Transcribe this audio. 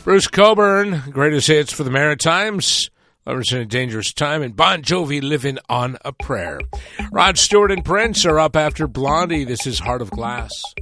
Bruce Cockburn, greatest hits for the Maritimes. Lovers in a Dangerous Time, and Bon Jovi, Living on a Prayer. Rod Stewart and Prince are up after Blondie. This is Heart of Glass.